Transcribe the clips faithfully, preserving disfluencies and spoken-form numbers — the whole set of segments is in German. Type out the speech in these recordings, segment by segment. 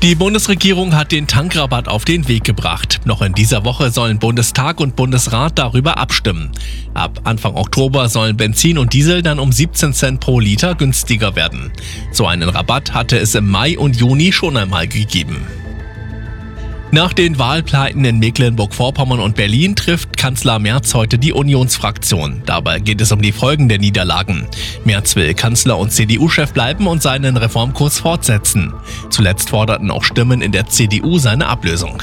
Die Bundesregierung hat den Tankrabatt auf den Weg gebracht. Noch in dieser Woche sollen Bundestag und Bundesrat darüber abstimmen. Ab Anfang Oktober sollen Benzin und Diesel dann um siebzehn Cent pro Liter günstiger werden. So einen Rabatt hatte es im Mai und Juni schon einmal gegeben. Nach den Wahlpleiten in Mecklenburg-Vorpommern und Berlin trifft Kanzler Merz heute die Unionsfraktion. Dabei geht es um die Folgen der Niederlagen. Merz will Kanzler und C D U-Chef bleiben und seinen Reformkurs fortsetzen. Zuletzt forderten auch Stimmen in der C D U seine Ablösung.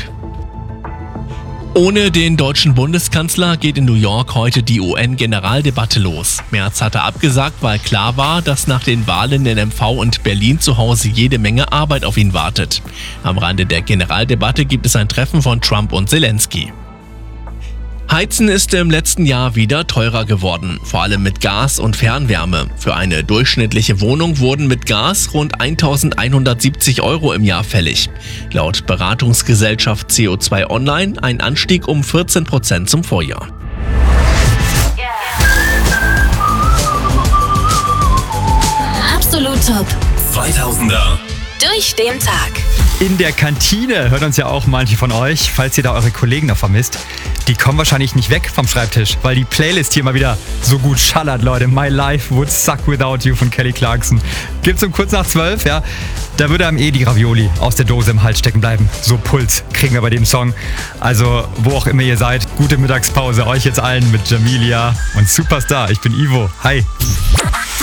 Ohne den deutschen Bundeskanzler geht in New York heute die U N-Generaldebatte los. Merz hatte abgesagt, weil klar war, dass nach den Wahlen in M V und Berlin zu Hause jede Menge Arbeit auf ihn wartet. Am Rande der Generaldebatte gibt es ein Treffen von Trump und Zelensky. Heizen ist im letzten Jahr wieder teurer geworden, vor allem mit Gas und Fernwärme. Für eine durchschnittliche Wohnung wurden mit Gas rund eintausendeinhundertsiebzig Euro im Jahr fällig. Laut Beratungsgesellschaft C O zwei Online ein Anstieg um vierzehn Prozent zum Vorjahr. Absolut Top. zweitausender. Durch den Tag. In der Kantine hört uns ja auch manche von euch, falls ihr da eure Kollegen noch vermisst. Die kommen wahrscheinlich nicht weg vom Schreibtisch, weil die Playlist hier mal wieder so gut schallert, Leute. My Life Would Suck Without You von Kelly Clarkson. Gibt's um kurz nach zwölf, ja. Da würde einem eh die Ravioli aus der Dose im Hals stecken bleiben. So Puls kriegen wir bei dem Song. Also, wo auch immer ihr seid, gute Mittagspause euch jetzt allen mit Jamilia und Superstar. Ich bin Ivo. Hi.